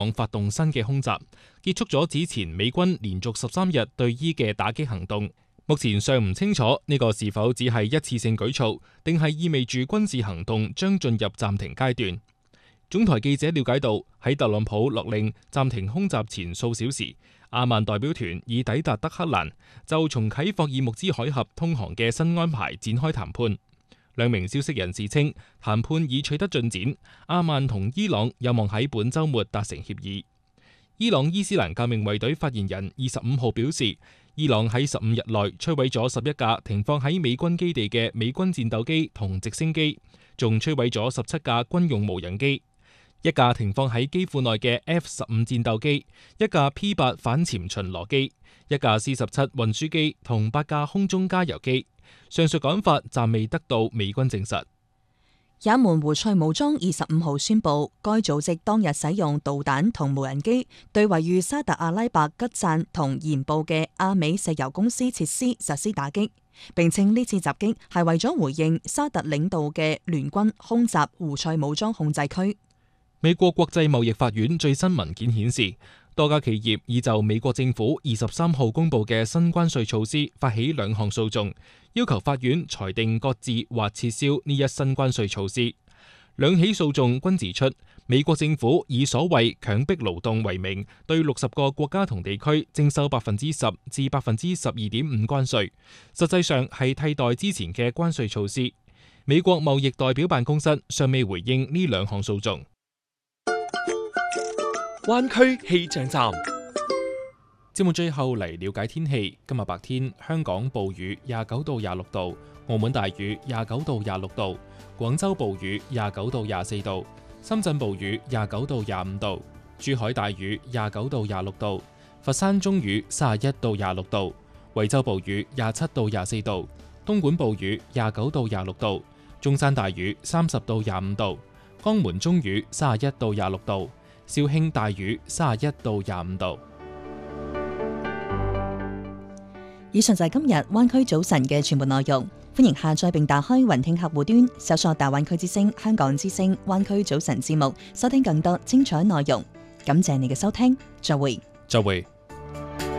發動新嘅空襲，結束咗此前美軍連續13日對伊嘅打擊行動。目前尚唔清楚呢個是否只係一次性舉措，定係意味住軍事行動將進入暫停階段。總台記者了解到，喺特朗普落令暫停空襲前數小時，阿曼代表團已抵達德黑蘭，就重啟霍爾木茲海峽通航嘅新安排展開談判。兩名消息人士稱，談判已取得進展，阿曼同伊朗有望喺本週末達成協議。伊朗伊斯蘭革命衛隊發言人25號表示，伊朗喺15日內摧毀咗11架停放喺美軍基地嘅美軍戰鬥機同直升機，仲摧毀咗17架軍用無人機，一架停放喺機庫內嘅 F-15 戰鬥機，一架 P-8 反潛巡邏機，一架 C-17 運輸機同8架空中加油機。上述講法暫未得到美軍證實。 也門胡塞武裝25號宣布，該組織當日使用導彈同無人機對位於沙特阿拉伯吉贊同鹽布嘅阿美石油公司設施實施打擊，並稱呢次襲擊係為咗回應沙特領導嘅聯軍空襲胡塞武裝控制區。 美國國際貿易法院最新文件顯示，多家企業已就美國政府23號公布嘅新關稅措施發起2項訴訟，要求法院裁定擱置或撤銷呢一新關稅措施。兩起訴訟均指出，美國政府以所謂強迫勞動為名，對60個國家同地區徵收10%至12.5%關稅，實際上係替代之前嘅關稅措施。美國貿易代表辦公室尚未回應呢2項訴訟。 灣區氣象站節目最後嚟了解天氣。今日白天香港暴雨29到26度，澳門大雨29到26度，廣州暴雨29到24度，深圳暴雨29到25度，珠海大雨29到26度，佛山中雨31到26度，惠州暴雨27到24度，東莞暴雨29到26度，中山大雨30到25度，江門中雨31到26度，肇慶大雨31到25度。 以上就係今日灣區早晨嘅全部內容。歡迎下載並打開雲聽客戶端，搜索大灣區之聲、香港之聲、灣區早晨節目，收聽更多精彩內容。感謝你嘅收聽，再會。 再會。